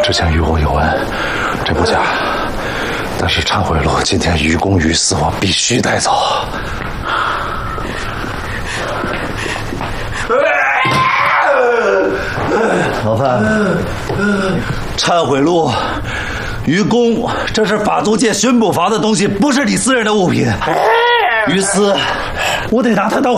之前与我有恩，这不假。但是忏悔录今天于公于私，我必须带走。 老范，忏悔录、于公，这是法租界巡捕房的东西，不是你私人的物品。于私，我得拿它当